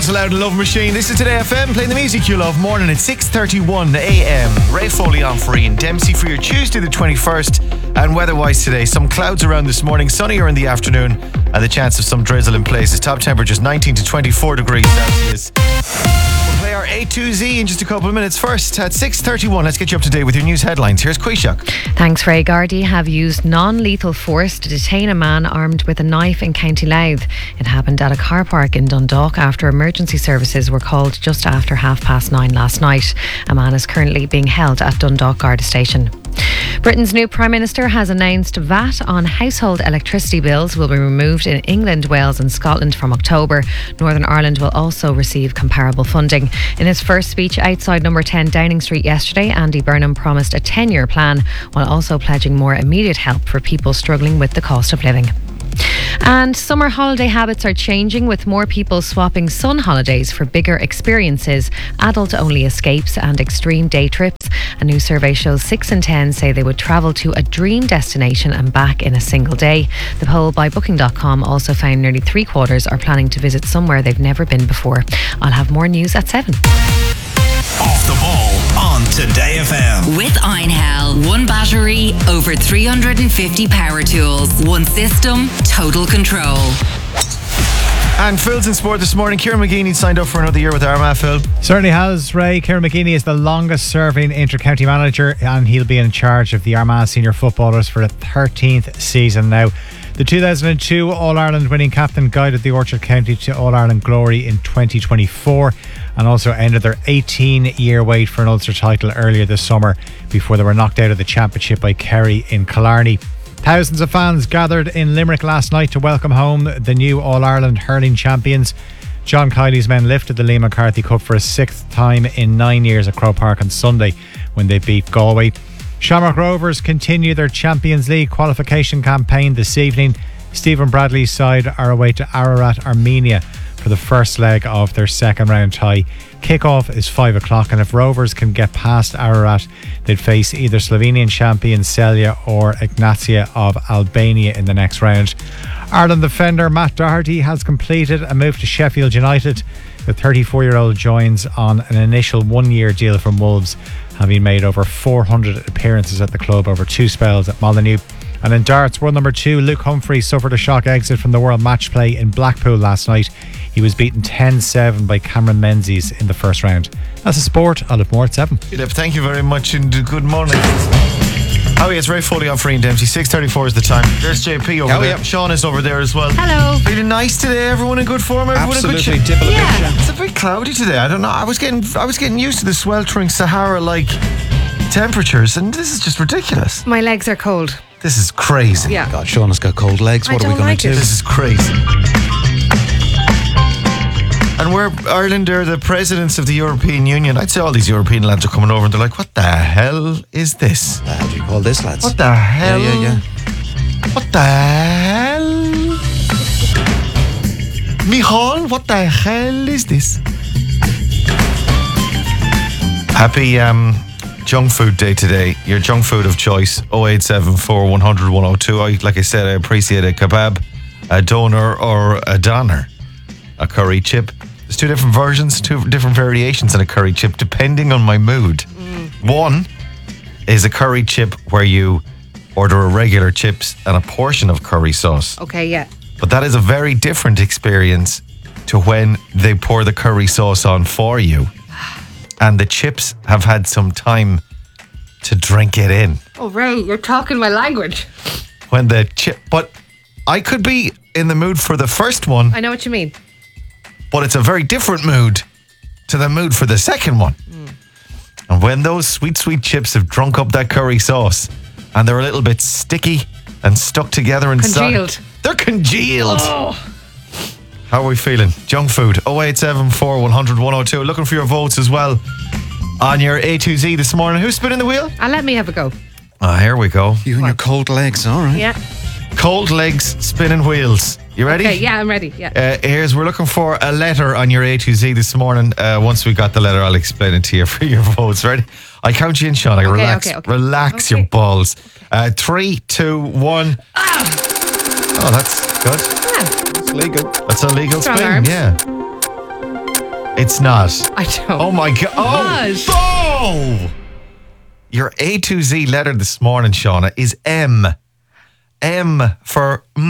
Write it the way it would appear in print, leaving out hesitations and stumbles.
Thomas Loud and Love Machine. This is Today FM, playing the music you love. Morning at 6:31 a.m. Ray Foley on for Ian Dempsey for your Tuesday the 21st. And weather-wise today, some clouds around this morning, sunnier in the afternoon, and the chance of some drizzle in places. Top temperatures 19 to 24 degrees Celsius. We'll play our A to Z in just a couple of minutes. First, at 6:31, let's get you up to date with your news headlines. Here's Quayshock. Thanks, Ray. Gardaí have used non-lethal force to detain a man armed with a knife in County Louth. It happened at a car park in Dundalk after emergency services were called just after 9:30 last night. A man is currently being held at Dundalk Garda Station. Britain's new Prime Minister has announced VAT on household electricity bills will be removed in England, Wales and Scotland from October. Northern Ireland will also receive comparable funding. In his first speech outside number 10 Downing Street yesterday, Andy Burnham promised a 10-year plan while also pledging more immediate help for people struggling with the cost of living. And summer holiday habits are changing, with more people swapping sun holidays for bigger experiences, adult-only escapes and extreme day trips. A new survey shows 6 in 10 say they would travel to a dream destination and back in a single day. The poll by Booking.com also found nearly 3/4 are planning to visit somewhere they've never been before. I'll have more news at 7. Off the ball on Today FM. With Einhell. One battery, over 350 power tools. One system, total control. And Phil's in sport this morning. Kieran McGeeney signed up for another year with Armagh. Phil. Certainly has, Ray. Kieran McGeeney is the longest serving inter-county manager, and he'll be in charge of the Armagh senior footballers for the 13th season now. The 2002 All-Ireland winning captain guided the Orchard County to All-Ireland glory in 2024 and also ended their 18-year wait for an Ulster title earlier this summer before they were knocked out of the championship by Kerry in Killarney. Thousands of fans gathered in Limerick last night to welcome home the new All-Ireland hurling champions. John Kiley's men lifted the Liam McCarthy Cup for a 6th time in 9 years at Croke Park on Sunday when they beat Galway. Shamrock Rovers continue their Champions League qualification campaign this evening. Stephen Bradley's side are away to Ararat, Armenia for the first leg of their second round tie. Kick-off is 5 o'clock, and if Rovers can get past Ararat, they'd face either Slovenian champion Celje or Ignatia of Albania in the next round. Ireland defender Matt Doherty has completed a move to Sheffield United. The 34-year-old joins on an initial 1-year deal from Wolves, having made over 400 appearances at the club over 2 spells at Molineux. And in darts, world number 2 Luke Humphrey suffered a shock exit from the World Match Play in Blackpool last night. He was beaten 10-7 by Cameron Menzies in the first round. That's a sport. I'll have more at 7. Thank you very much and good morning. Oh yeah, it's Ray Foley on for Ian Dempsey. 6:34 is the time. There's JP over there. Yep. Sean is over there as well. Hello. Feeling nice today? Everyone in good form? Everyone Absolutely. in good shape? Yeah. It's a bit cloudy today. I don't know. I was getting used to the sweltering Sahara-like temperatures, and this is just ridiculous. My legs are cold. This is crazy. Yeah. God, Sean has got cold legs. What are we don't going like to do? it. This is crazy. And we're Ireland are the presidents of the European Union. I'd say all these European lads are coming over and they're like, what the hell is this? How do you call this, lads? What the hell? Yeah. What the hell? Michal, what the hell is this? Happy junk food day today. Your junk food of choice, 0874 100 102. Like I said, I appreciate a kebab, a doner or a doner. A curry chip. There's 2 different versions, 2 different variations in a curry chip depending on my mood. One is a curry chip where you order a regular chips and a portion of curry sauce. Okay, yeah. But that is a very different experience to when they pour the curry sauce on for you and the chips have had some time to drink it in. Oh, Ray, you're talking my language. When the chip... But I could be in the mood for the first one. I know what you mean. But it's a very different mood to the mood for the second one. And when those sweet, sweet chips have drunk up that curry sauce and they're a little bit sticky and stuck together inside. Congealed. They're congealed. Oh. How are we feeling? Junk food. 0874 100 102. Looking for your votes as well on your A to Z this morning. Who's spinning the wheel? Let me have a go. Here we go. You and your cold legs, all right. Yeah. Cold legs, spinning wheels. You ready? Okay, yeah, I'm ready. Yeah. We're looking for a letter on your A to Z this morning. Once we got the letter, I'll explain it to you for your votes. Ready? I count you in, Sean. Relax your balls. 3, 2, 1. Oh, that's good. Yeah. It's legal. That's a legal Strong spin. arms. Yeah. It's not. I don't. Oh my God. What? Oh! Your A to Z letter this morning, Shauna, is M. M for